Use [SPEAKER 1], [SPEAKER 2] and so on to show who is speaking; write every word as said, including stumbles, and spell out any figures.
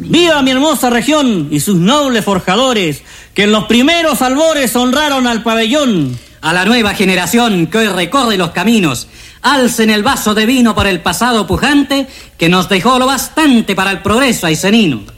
[SPEAKER 1] ¡Viva mi hermosa región y sus nobles forjadores, que en los primeros albores honraron al pabellón!
[SPEAKER 2] A la nueva generación que hoy recorre los caminos, alcen el vaso de vino por el pasado pujante que nos dejó lo bastante para el progreso aicenino.